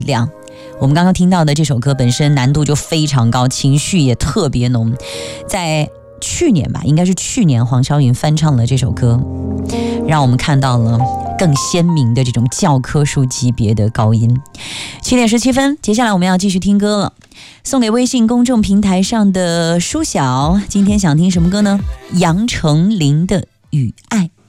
量。我们刚刚听到的这首歌本身难度就非常高，情绪也特别浓。在去年吧，应该是去年黄霄云翻唱了这首歌，让我们看到了更鲜明的这种教科书级别的高音。7:17，接下来我们要继续听歌了。送给微信公众平台上的舒晓，今天想听什么歌呢？杨丞琳的《雨爱》。